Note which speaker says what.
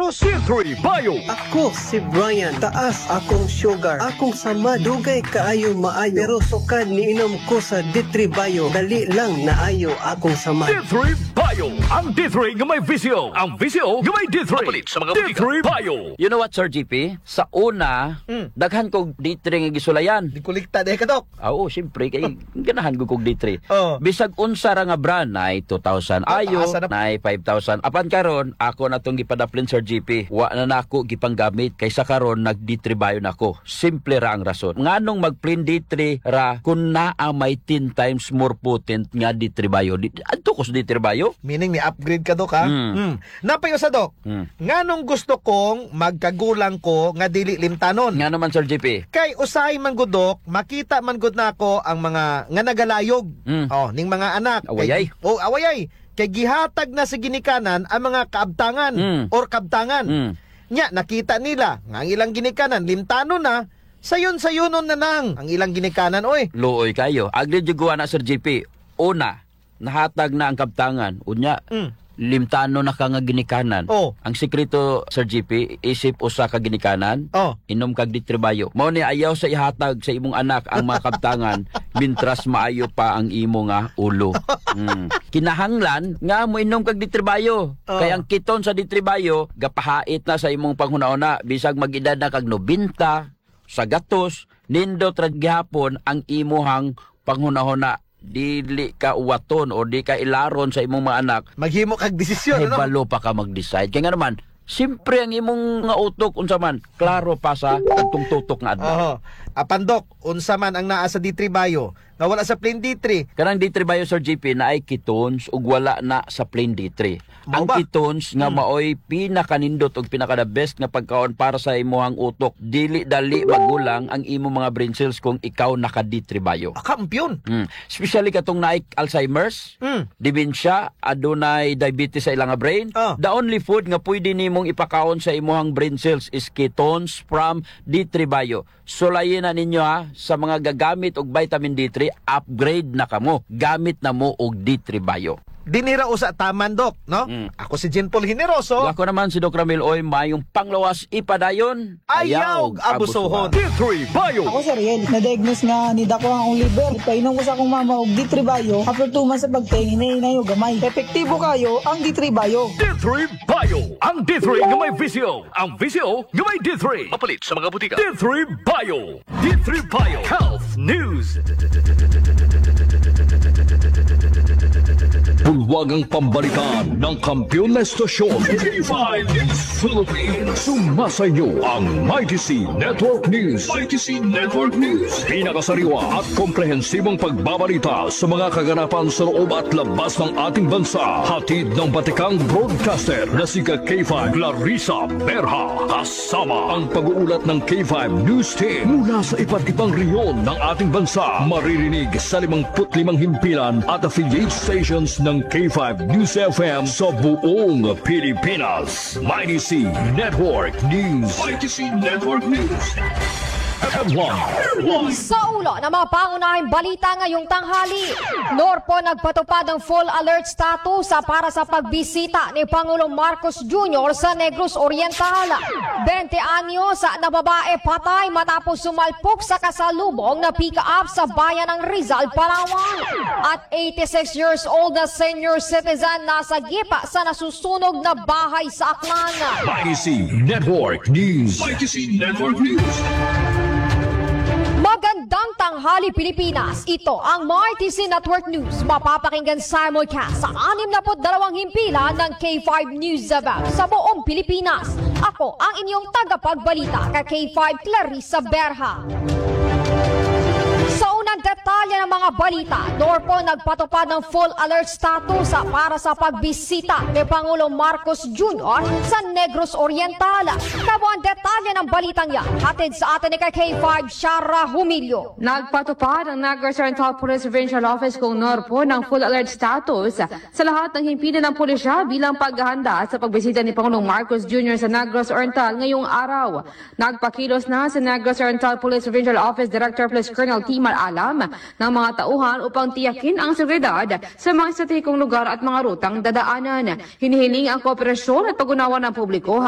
Speaker 1: Negros. D3 Bio.
Speaker 2: Ako si Brian, taas akong sugar, akong sama, dugay kaayo maayo, pero sukad niinom ko sa D3 Bio, dali lang naayo akong sama.
Speaker 1: D3 Bio. Ang D3 nga may visyo. Ang visyo nga may D3.
Speaker 3: Kapalit sa mga butika.
Speaker 1: D3 Bio.
Speaker 4: You know what, Sir GP? Sa una, daghan kog D3 nga gisulayan.
Speaker 3: Di kulikta dahil ka, Dok.
Speaker 4: Oo, siyempre, kay ganahan ko kog D3.
Speaker 3: Oh.
Speaker 4: Bisag unsa ra nga brand, na 2,000 ayo,
Speaker 3: asa na-
Speaker 4: na 5,000. Apan karon, ako na itong gipadaplin, Sir GP. Wa na nako gipanggamit, kaysa karon nag-D3 Bio na ko. Simple ra ang rason. Nganong mag-plain D3 ra, kung naa may 10 times more potent nga D3 Bio. Adto ko sa D3 Bio?
Speaker 3: Meaning ni upgrade ka, Dok, ha? Napayo sa, Dok. Nganong gusto kong magkagulang ko nga dili limtanon?
Speaker 4: Nga naman, Sir GP.
Speaker 3: Kay usay man gud, Dok, makita man gud nako ang mga nga nagalayog. Oh, ning mga anak.
Speaker 4: Awayay.
Speaker 3: Awayay. Kay gihatag na sa ginikanan ang mga kaabtangan or kabtangan. Nya nakita nila nga ang ilang ginikanan limtanon na, sayon-sayonon na nang ang ilang ginikanan, oy.
Speaker 4: Luoy kayo. Agri juguan na, Sir GP. Una, nahatag na ang kaptangan. Unya, limtano na ka nga ginikanan.
Speaker 3: Oh.
Speaker 4: Ang sikreto, Sir GP, isip usa ka ginikanan,
Speaker 3: Oh.
Speaker 4: inom kag D3 Bio. Mao ni ayaw sa ihatag sa imong anak ang mga kaptangan mintras maayo pa ang imo nga ulo. Kinahanglan nga mo inom kag D3 Bio. Kay ang kiton sa D3 Bio gapahait na sa imong panghuna-una bisag mag-edad na kag 90 sa gatos, nindot ra gihapon ang imuhang panghuna-una. Dili ka uwaton o di ka ilaron sa imong mga anak,
Speaker 3: Maghimo kag desisyon,
Speaker 4: ay
Speaker 3: ano?
Speaker 4: balo pa ka mag-decide. Kaya nga naman, siyempre ang imong nga utok unsa man, klaro pa sa kadtong tutok nga adlaw.
Speaker 3: Oho. Apan, Dok, unsa man ang naa sa D3 Bio nga wala sa plain D3?
Speaker 4: Kanang D3 Bio, Sir GP, na ay ketones ug wala na sa plain D3.
Speaker 3: Mao
Speaker 4: Ang
Speaker 3: ba?
Speaker 4: ketones nga maoy pinakanindot ug pinaka the best nga pagkaon para sa imuhang utok. Dili dali magulang ang imong mga brain cells kung ikaw naka D3 Bio.
Speaker 3: Kampiyon.
Speaker 4: Especially katong naay Alzheimer's, dementia, adunay diabetes sa ilang nga brain. The only food nga pwede nimong ipakaon sa imuhang brain cells is ketones from D3 Bio. Sulayin na ninyo, ha, sa mga gagamit og vitamin D3, upgrade na kamo. Gamit na mo og D3 Bio.
Speaker 3: Dinira usa taman, Dok, no? Ako si Jean Paul Generoso.
Speaker 4: Ako naman si Doc Ramil Oy, mayong panglawas ipadayon,
Speaker 3: Ayaw abusohon.
Speaker 1: D3 Bio.
Speaker 5: Ako, Sir Riel, na-diagnose nga ni Dako ang liver. Ipainom ko sa akong mama og D3 Bio. After 2 months sa pagtingin, hinayo gamay. Epektibo kayo ang D3 Bio.
Speaker 1: D3 Bio. Ang D3 nga may visyo. Ang visyo nga may D3.
Speaker 3: Mapalit sa mga butika.
Speaker 1: D3 Bio. D3 Bio. Health News.
Speaker 6: Bulwagang pambalikan ng kampiyon na estasyon. K5 News Philippines. Sumasayo ang Mighty C Network News. Mighty C Network News. Pinakasariwa at komprehensibong pagbabalita sa mga kaganapan sa loob at labas ng ating bansa. Hatid ng batikang broadcaster na si K5 Clarissa Berha. Kasama ang pag-uulat ng K5 News Team mula sa iba't ibang rehiyon ng ating bansa. Maririnig sa 55 himpilan at affiliate stations ng K5 News FM sa buong Pilipinas. Mighty C Network News. Mighty C Network News.
Speaker 7: Sa ulo ng mga pangunahing balita ngayong tanghali, Norpo nagpatupad ng full alert status para sa pagbisita ni Pangulong Marcos Jr. sa Negros Oriental. 20 anyos na babae patay matapos sumalpok sa kasalubong na pick-up sa bayan ng Rizal, Palawan. At 86 years old na senior citizen nasa gipa sa nasusunog na bahay sa Aklan.
Speaker 6: Mighty C Network News. Mighty C Network News.
Speaker 7: Magandang tanghali, Pilipinas. Ito ang MyTC Network News. Mapapakinggan simulcast sa 62 himpilan ng K5 News About sa buong Pilipinas. Ako ang inyong tagapagbalita kay K5 Clarissa Berha. Sa unang detalye ng mga balita, Norpo nagpatupad ng full alert status para sa pagbisita ni Pangulong Marcos Jr. sa Negros Oriental. Kamo ang detalye ng balitang yan, hatid sa atin ni K5 Shara Humilio.
Speaker 8: Nagpatupad ang Negros Oriental Police Provincial Office kung Norpo ng full alert status sa lahat ng himpilan ng pulisya bilang paghahanda sa pagbisita ni Pangulong Marcos Jr. sa Negros Oriental ngayong araw. Nagpakilos na sa Negros Oriental Police Provincial Office Director Police Colonel T. Alam ng mga tauhan upang tiyakin ang seguridad sa mga estratehikong lugar at mga rutang dadaanan. Hinihiling ang kooperasyon at pag-unawa ng publiko